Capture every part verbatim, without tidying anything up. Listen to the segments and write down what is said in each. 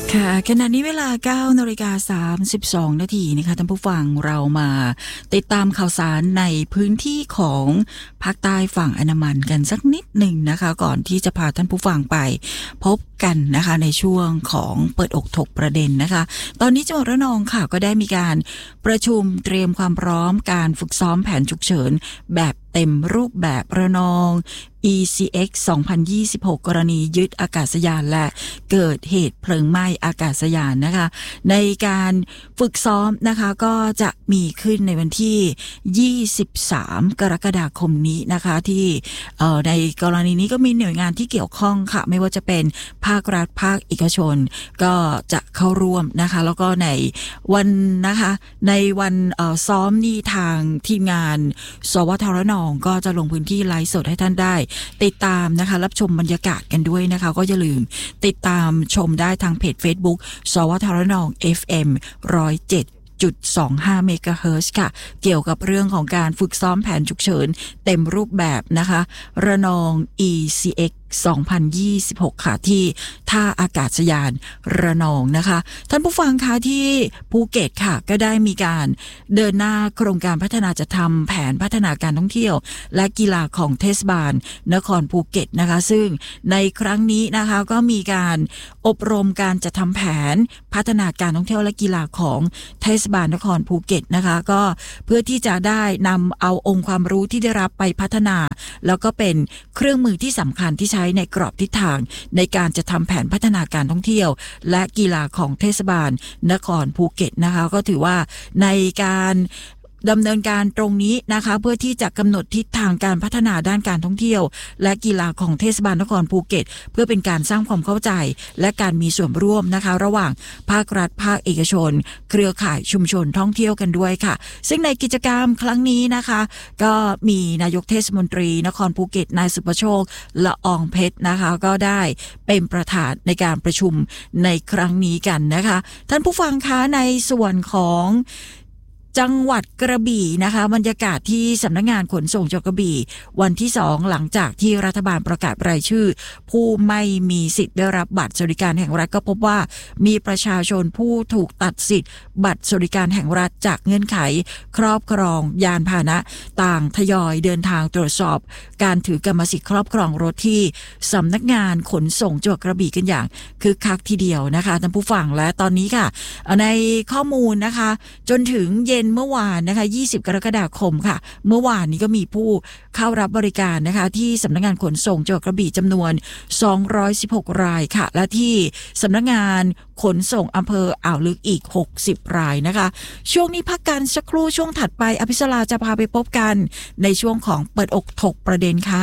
ค่ะขณะนี้เวลา เก้านาฬิกาสามสิบสอง นาทีนะคะท่านผู้ฟังเรามาติดตามข่าวสารในพื้นที่ของภาคใต้ฝั่งอันดามันกันสักนิดหนึ่งนะคะก่อนที่จะพาท่านผู้ฟังไปพบกันนะคะในช่วงของเปิดอกถกประเด็นนะคะตอนนี้จังหวัดระนองค่ะก็ได้มีการประชุมเตรียมความพร้อมการฝึกซ้อมแผนฉุกเฉินแบบเต็มรูปแบบระนอง อี ซี เอ็กซ์ สองพันยี่สิบหก กรณียึดอากาศยานและเกิดเหตุเพลิงไหม้อากาศยานนะคะในการฝึกซ้อมนะคะก็จะมีขึ้นในวันที่ยี่สิบสามกรกฎาคมนี้นะคะที่เอ่อในกรณีนี้ก็มีหน่วยงานที่เกี่ยวข้องค่ะไม่ว่าจะเป็นภาครัฐภาคเอกชนก็จะเข้าร่วมนะคะแล้วก็ในวันนะคะในวันเอ่อซ้อมนี่ทางทีมงานสวทระนองก็จะลงพื้นที่ไลฟ์สดให้ท่านได้ติดตามนะคะรับชมบรรยากาศกันด้วยนะคะก็อย่าลืมติดตามชมได้ทางเพจ Facebook สวทระนอง เอฟ เอ็ม หนึ่งศูนย์เจ็ดจุดสองห้า เมกะเฮิรตซ์ค่ะเกี่ยวกับเรื่องของการฝึกซ้อมแผนฉุกเฉินเต็มรูปแบบนะคะระนอง อี ซี เอ็กซ์ สองพันยี่สิบหกค่ะที่ท่าอากาศยานระนองนะคะท่านผู้ฟังคะที่ภูเก็ตค่ะก็ได้มีการเดินหน้าโครงการพัฒนาจัดทำแผนพัฒนาการท่องเที่ยวและกีฬาของเทศบาลนครภูเก็ตนะคะซึ่งในครั้งนี้นะคะก็มีการอบรมการจัดทำแผนพัฒนาการท่องเที่ยวและกีฬาของเทศบาลนครภูเก็ตนะคะก็เพื่อที่จะได้นำเอาองค์ความรู้ที่ได้รับไปพัฒนาแล้วก็เป็นเครื่องมือที่สำคัญที่ใช้ในกรอบทิศทางในการจะทำแผนพัฒนาการท่องเที่ยวและกีฬาของเทศบาลนครภูเก็ตนะคะก็ถือว่าในการดำเนินการตรงนี้นะคะเพื่อที่จะกำหนดทิศทางการพัฒนาด้านการท่องเที่ยวและกีฬาของเทศบาลนครภูเก็ตเพื่อเป็นการสร้างความเข้าใจและการมีส่วนร่วมนะคะระหว่างภาครัฐภาคเอกชนเครือข่ายชุมชนท่องเที่ยวกันด้วยค่ะซึ่งในกิจกรรมครั้งนี้นะคะก็มีนายกเทศมนตรีนครภูเก็ตนายสุประโชคละอองเพชรนะคะก็ได้เป็นประธานในการประชุมในครั้งนี้กันนะคะท่านผู้ฟังคะในส่วนของจังหวัดกระบี่นะคะบรรยากาศที่สำนักงานขนส่งจังหวัดกระบี่วันที่สองหลังจากที่รัฐบาลประกาศรายชื่อผู้ไม่มีสิทธิ์ได้รับบัตรสวัสดิการแห่งรัฐก็พบว่ามีประชาชนผู้ถูกตัดสิทธิ์บัตรสวัสดิการแห่งรัฐจากเงื่อนไขครอบครองยานพาหนะต่างทยอยเดินทางตรวจสอบการถือกรรมสิทธิ์ครอบครองรถที่สำนักงานขนส่งจังหวัดกระบี่กันอย่างคึกคักทีเดียวนะคะท่านผู้ฟังและตอนนี้ค่ะในข้อมูลนะคะจนถึงเย็นเมื่อวานนะคะยี่สิบกรกฎาคมค่ะเมื่อวานนี้ก็มีผู้เข้ารับบริการนะคะที่สำนักงานขนส่งจังหวัดกระบี่จำนวนสองร้อยสิบหกรายค่ะและที่สำนักงานขนส่งอำเภออ่าวลึกอีกหกสิบรายนะคะช่วงนี้พักกันสักครู่ช่วงถัดไปอภิสราจะพาไปพบกันในช่วงของเปิดอกถกประเด็นค่ะ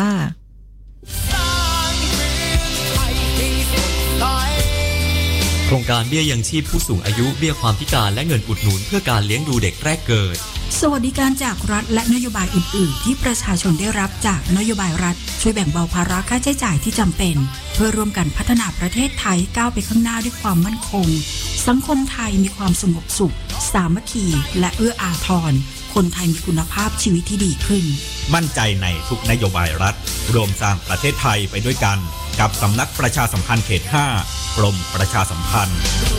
โครงการเบี้ยยังชีพผู้สูงอายุเบี้ยความพิการและเงินอุดหนุนเพื่อการเลี้ยงดูเด็กแรกเกิดสวัสดิการจากรัฐและนโยบายอื่นๆที่ประชาชนได้รับจากนโยบายรัฐช่วยแบ่งเบาภาระค่าใช้จ่ายที่จำเป็นเพื่อร่วมกันพัฒนาประเทศไทยก้าวไปข้างหน้าด้วยความมั่นคงสังคมไทยมีความสงบสุขสามัคคีและเอื้ออาทรคนไทยมีคุณภาพชีวิตที่ดีขึ้นมั่นใจในทุกนโยบายรัฐรวมสร้างประเทศไทยไปด้วยกันกับสำนักประชาสัมพันธ์เขตห้ากรมประชาสัมพันธ์